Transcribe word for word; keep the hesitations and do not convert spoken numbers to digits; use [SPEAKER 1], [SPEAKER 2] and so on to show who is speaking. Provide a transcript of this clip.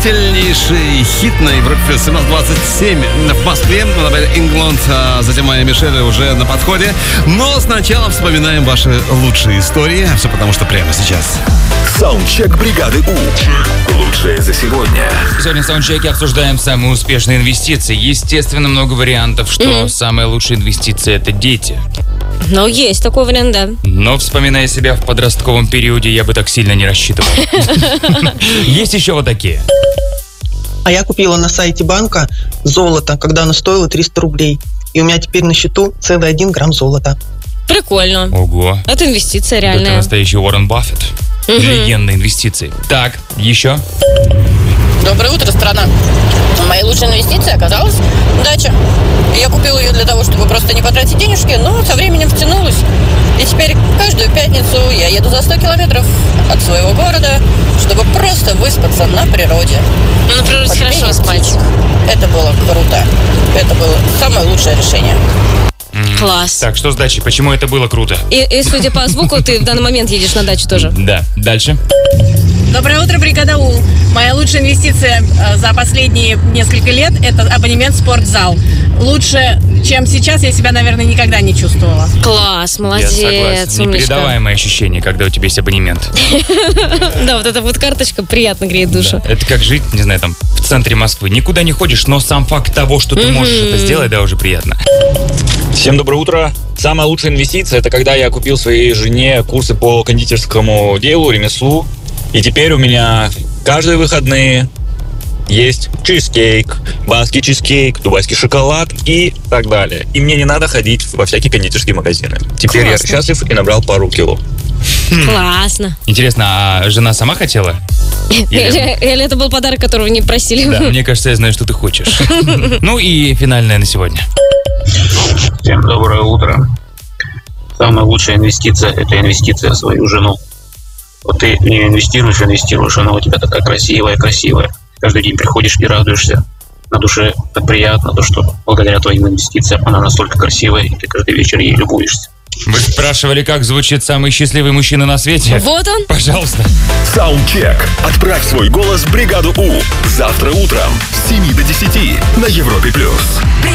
[SPEAKER 1] удивительнейший хит на Европе плюс семнадцать двадцать семь в Москве. Ингланд, а затем Майя Мишель уже на подходе. Но сначала вспоминаем ваши лучшие истории. Все потому, что прямо сейчас.
[SPEAKER 2] Саундчек бригады У. Лучшее за сегодня.
[SPEAKER 3] Сегодня в саундчеке обсуждаем самые успешные инвестиции. Естественно, много вариантов, что mm-hmm. самая лучшая инвестиция – это дети.
[SPEAKER 4] Ну, есть такой вариант, да.
[SPEAKER 3] Но, вспоминая себя в подростковом периоде, я бы так сильно не рассчитывал. Есть еще вот такие.
[SPEAKER 5] А я купила на сайте банка золото, когда оно стоило триста рублей. И у меня теперь на счету целый один грамм золота.
[SPEAKER 4] Прикольно.
[SPEAKER 3] Ого.
[SPEAKER 4] Это инвестиция реальная.
[SPEAKER 3] Это настоящий Уоррен Баффет. Угу. Легенда инвестиций. Так, еще.
[SPEAKER 6] Доброе утро, страна. Моей лучшей инвестицией оказалась дача. Я купила ее для того, чтобы просто не потратить денежки, но со временем втянулась. И теперь каждую пятницу я еду за сто километров от своего города, чтобы просто выспаться на природе.
[SPEAKER 4] Ну, на природе хорошо спать.
[SPEAKER 6] Это было круто. Это было самое лучшее решение.
[SPEAKER 4] Класс.
[SPEAKER 3] Так, что с дачей? Почему это было круто?
[SPEAKER 4] И, и судя по звуку, ты в данный момент едешь на дачу тоже.
[SPEAKER 3] Да. Дальше.
[SPEAKER 7] Доброе утро, бригада У. Моя лучшая инвестиция за последние несколько лет – это абонемент в спортзал. Лучше, чем сейчас, я себя, наверное, никогда не чувствовала.
[SPEAKER 4] Класс, молодец,
[SPEAKER 3] я согласен. Непередаваемое ощущение, когда у тебя есть абонемент.
[SPEAKER 4] Да, вот эта вот карточка приятно греет душу.
[SPEAKER 3] Это как жить, не знаю, там, в центре Москвы. Никуда не ходишь, но сам факт того, что ты можешь это сделать, да, уже приятно.
[SPEAKER 8] Всем доброе утро. Самая лучшая инвестиция – это когда я купил своей жене курсы по кондитерскому делу, ремеслу. И теперь у меня каждые выходные есть чизкейк, баский чизкейк, дубайский шоколад и так далее. И мне не надо ходить во всякие кондитерские магазины. Теперь Классно. Я счастлив и набрал пару кило.
[SPEAKER 4] Классно.
[SPEAKER 3] Интересно, а жена сама хотела?
[SPEAKER 4] Или... Или это был подарок, которого не просили?
[SPEAKER 3] Да, мне кажется, я знаю, что ты хочешь. Ну и финальное на сегодня.
[SPEAKER 9] Всем доброе утро. Самая лучшая инвестиция – это инвестиция в свою жену. Вот ты не инвестируешь, инвестируешь, она у тебя такая красивая-красивая. Каждый день приходишь и радуешься. На душе так приятно, то, что благодаря твоим инвестициям она настолько красивая, и ты каждый вечер ей любуешься.
[SPEAKER 3] Вы спрашивали, как звучит самый счастливый мужчина на свете?
[SPEAKER 4] Вот он.
[SPEAKER 3] Пожалуйста.
[SPEAKER 2] Саундчек. Отправь свой голос в бригаду У. Завтра утром с семи до десяти на Европе плюс.